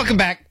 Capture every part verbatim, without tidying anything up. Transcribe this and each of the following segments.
Welcome back.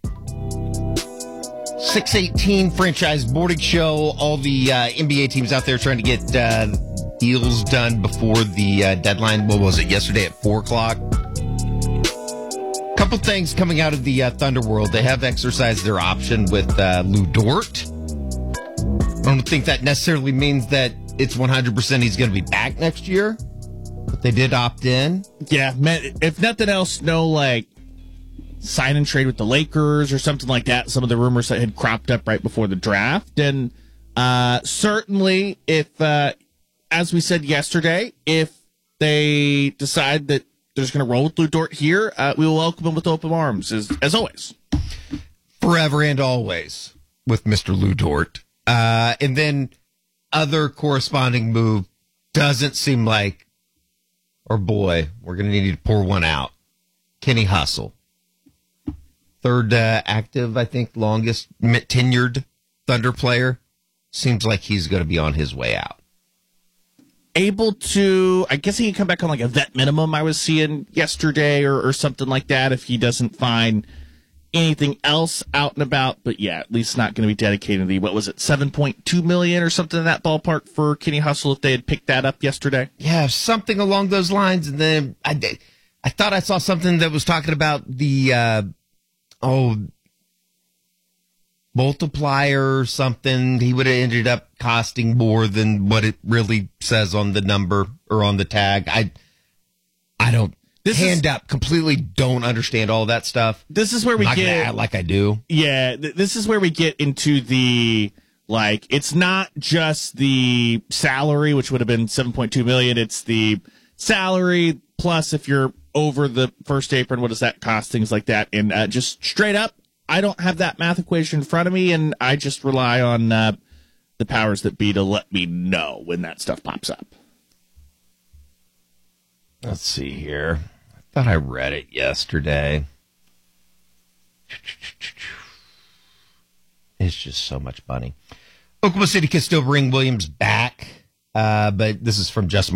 six eighteen Franchise Boarding Show. All the uh, N B A teams out there trying to get uh, deals done before the uh, deadline. What was it, yesterday at four o'clock? Couple things coming out of the uh, Thunder world. They have exercised their option with uh, Lou Dort. I don't think that necessarily means that it's one hundred percent he's going to be back next year. But they did opt in. Yeah, man, if nothing else, no, like, sign and trade with the Lakers or something like that. Some of the rumors that had cropped up right before the draft. And uh, certainly, if, uh, as we said yesterday, if they decide that they're just going to roll with Lou Dort here, uh, we will welcome him with open arms, as, as always. Forever and always with Mister Lou Dort. Uh, and then other corresponding move doesn't seem like, or boy, we're going to need to pour one out. Kenny Hustle. Third uh, active, I think, longest tenured Thunder player. Seems like he's going to be on his way out. Able to, I guess he can come back on like a vet minimum I was seeing yesterday or, or something like that if he doesn't find anything else out and about. But yeah, at least not going to be dedicated to the, what was it, seven point two million dollars or something in that ballpark for Kenny Hustle if they had picked that up yesterday. Yeah, something along those lines. And then I, I thought I saw something that was talking about the, uh, oh, multiplier or something. He would have ended up costing more than what it really says on the number or on the tag. I I don't this hand is, up completely don't understand all that stuff. This is where we I'm not get act like I do. Yeah, th- this is where we get into the, like, it's not just the salary, which would have been seven point two million dollars. It's the salary plus if you're over the first apron, what does that cost? Things like that. And uh, just straight up, I don't have that math equation in front of me, and I just rely on uh, the powers that be to let me know when that stuff pops up. Let's see here. I thought I read it yesterday. It's just so much money. Oklahoma City can still bring Williams back, uh, but this is from Justin